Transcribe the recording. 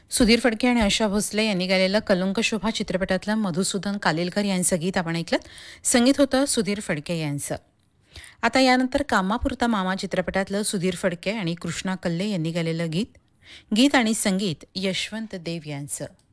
सुधीर फडके आणि आशा भोसले यांनी गायलेलं कलंक शोभा चित्रपटातलं मधुसूदन कालेलकर यांचं गीत आपण ऐकलं. संगीत होतं सुधीर फडके यांचं. आता यानंतर कामापुरता मामा चित्रपटातलं सुधीर फडके आणि कृष्णा कल्ले यांनी गायलेलं गीत. गीत आणि संगीत यशवंत देव यांचं.